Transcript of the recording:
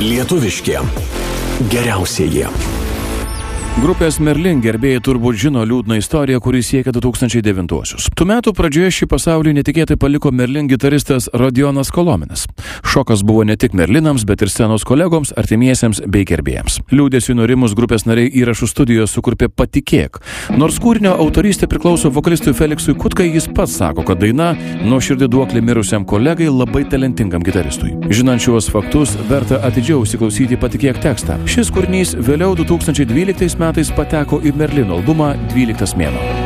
Lietuviški geriausieji. Grupės Merlin gerbėjai turbūt žino liūdną istoriją, kuri siekia 2009-osius. Tų metų pradžioje šį pasaulį netikėtai paliko Merlin gitaristas Rodionas Kolominas. Šokas buvo ne tik Merlinams, bet ir scenos kolegoms, artimiesiems bei gerbėjams. Liūdesiui nurimus grupės nariai įrašų studijoje sukurpė Patikėk. Nors kūrinio autorystė priklauso vokalistui Feliksui Kutkai, jis pats sako, kad daina nuoširdį duoklė mirusiam kolegai labai talentingam gitaristui. Žinant šiuos faktus, verta atidžiau įsiklausyti Patikėk tekstą. Šis kūrinys vėliau 2012 metais pateko į Merlino albumą 12 mėnuo.